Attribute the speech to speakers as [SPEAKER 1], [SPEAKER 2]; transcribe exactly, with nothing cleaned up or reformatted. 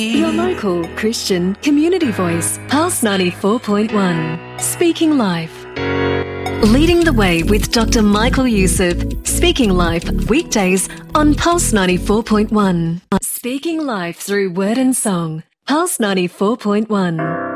[SPEAKER 1] Your local Christian community voice, Pulse ninety-four point one. Speaking Life. Leading the way with Doctor Michael Youssef. Speaking Life, weekdays on Pulse ninety-four point one. Speaking Life through word and song. Pulse ninety-four point one.